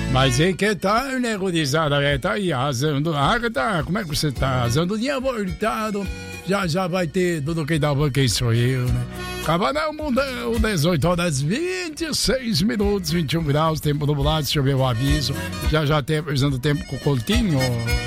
Mas e que tal, né, gurizada? Tá aí arrasando. Tá, como é que você tá arrasando? O dia voltado. Já vai ter tudo que dá pra quem sou eu, né? Cabanão Mundão, 18 horas 26 minutos, 21 graus, tempo nublado, deixa eu ver o aviso. Já tem previsão do tempo com o Coutinho.